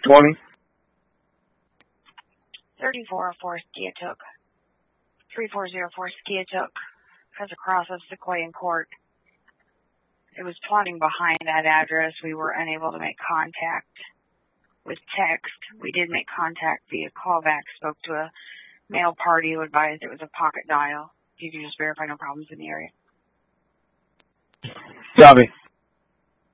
20. 3404 Skiatook. 3404 Skiatook has a cross of Sequoian Court. It was plotting behind that address. We were unable to make contact with text. We did make contact via callback. Spoke to a male party who advised it was a pocket dial. You can just verify no problems in the area. Copy.